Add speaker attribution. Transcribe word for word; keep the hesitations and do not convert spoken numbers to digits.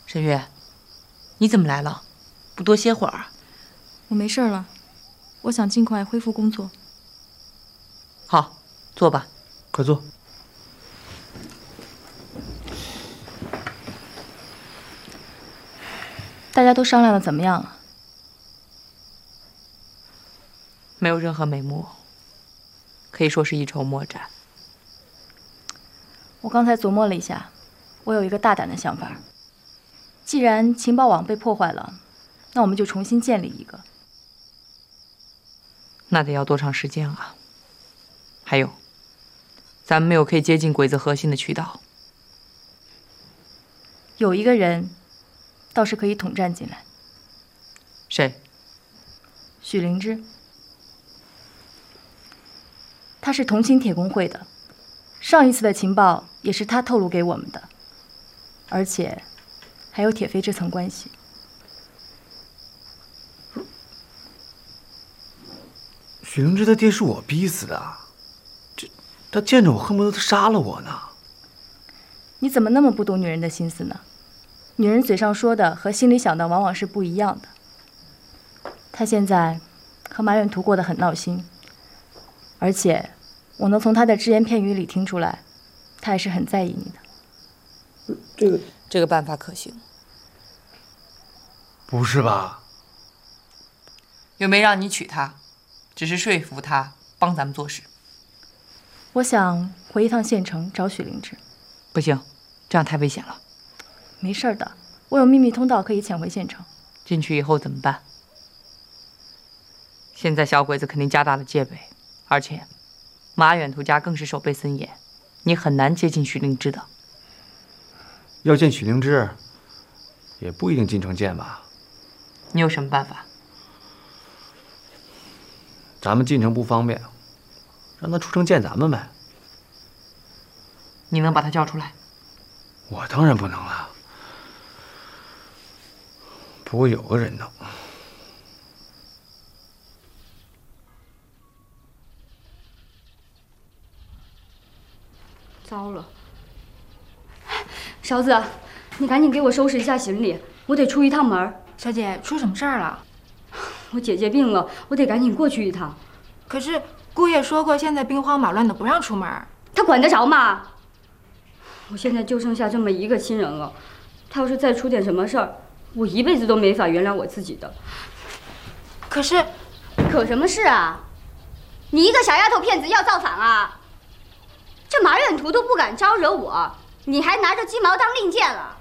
Speaker 1: 沈月，你怎么来了？不多歇会儿啊？
Speaker 2: 我没事了，我想尽快恢复工作。
Speaker 1: 好，坐吧。
Speaker 3: 快坐。
Speaker 2: 大家都商量的怎么样了？
Speaker 1: 没有任何眉目，可以说是一筹莫展。
Speaker 2: 我刚才琢磨了一下，我有一个大胆的想法。既然情报网被破坏了，那我们就重新建立一个。
Speaker 1: 那得要多长时间啊？还有，咱们没有可以接近鬼子核心的渠道。
Speaker 2: 有一个人，倒是可以统战进来。
Speaker 1: 谁？
Speaker 2: 许灵芝。他是同心铁工会的，上一次的情报也是他透露给我们的，而且还有铁飞这层关系。
Speaker 3: 许灵芝他爹是我逼死的，这他见着我恨不得他杀了我呢。
Speaker 2: 你怎么那么不懂女人的心思呢？女人嘴上说的和心里想的往往是不一样的。他现在和马远图过得很闹心，而且我能从他的只言片语里听出来，他还是很在意你的。
Speaker 3: 这个
Speaker 1: 这个办法可行？
Speaker 3: 不是吧？
Speaker 1: 又没让你娶她，只是说服她帮咱们做事。
Speaker 2: 我想回一趟县城找许灵芝。
Speaker 1: 不行，这样太危险了。
Speaker 2: 没事的，我有秘密通道可以潜回县城。
Speaker 1: 进去以后怎么办？现在小鬼子肯定加大了戒备，而且马远图家更是守备森严，你很难接近许灵芝的。
Speaker 3: 要见许灵芝，也不一定进城见吧？
Speaker 1: 你有什么办法？
Speaker 3: 咱们进城不方便，让他出城见咱们呗。
Speaker 1: 你能把他叫出来？
Speaker 3: 我当然不能了，不过有个人能。
Speaker 4: 糟了，勺子，你赶紧给我收拾一下行李，我得出一趟门。
Speaker 5: 小姐，出什么事儿了？
Speaker 4: 我姐姐病了，我得赶紧过去一趟。
Speaker 5: 可是姑爷说过，现在兵荒马乱的，不让出门。
Speaker 4: 他管得着吗？我现在就剩下这么一个亲人了，他要是再出点什么事儿，我一辈子都没法原谅我自己的。
Speaker 5: 可是，
Speaker 4: 可什么事啊？你一个小丫头片子要造反啊？这马远图都不敢招惹我，你还拿着鸡毛当令箭了？